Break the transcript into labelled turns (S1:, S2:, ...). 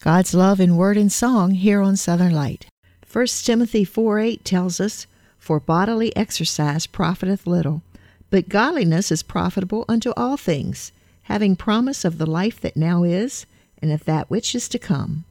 S1: God's love in word and song here on Southern Light. 1 Timothy 4:8 tells us, "For bodily exercise profiteth little, but godliness is profitable unto all things, having promise of the life that now is, and of that which is to come."